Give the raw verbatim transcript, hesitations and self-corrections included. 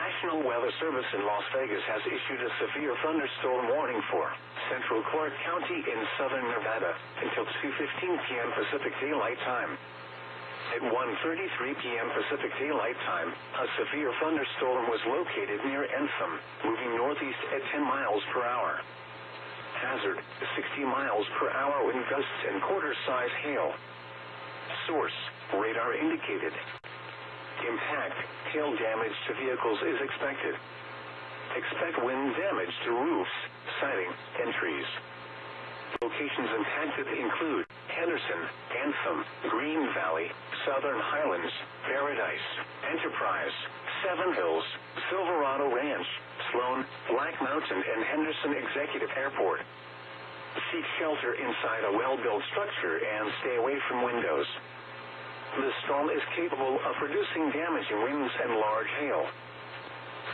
National Weather Service in Las Vegas has issued a severe thunderstorm warning for central Clark County in southern Nevada until two fifteen p.m. Pacific Daylight Time. At one thirty-three p.m. Pacific Daylight Time, a severe thunderstorm was located near Entham, moving northeast at ten miles per hour. Hazard, sixty miles per hour wind gusts and quarter-size hail. Source, radar indicated. Impact, hail damage to vehicles is expected. Expect wind damage to roofs, siding, and trees. Locations impacted include Henderson, Anthem, Green Valley, Southern Highlands, Paradise, Enterprise, Seven Hills, Silverado Ranch, Sloan, Black Mountain, and Henderson Executive Airport. Seek shelter inside a well-built structure and stay away from windows. The storm is capable of producing damaging winds and large hail.